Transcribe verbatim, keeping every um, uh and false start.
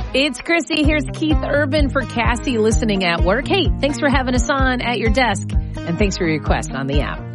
It's Chrissy. Here's Keith Urban for Cassie listening at work. Hey, thanks for having us on at your desk, and thanks for your request on the app.